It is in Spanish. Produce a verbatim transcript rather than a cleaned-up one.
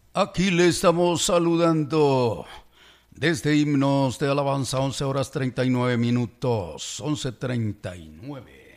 Aquí le estamos saludando desde Himnos de Alabanza, once horas treinta y nueve minutos, once treinta y nueve.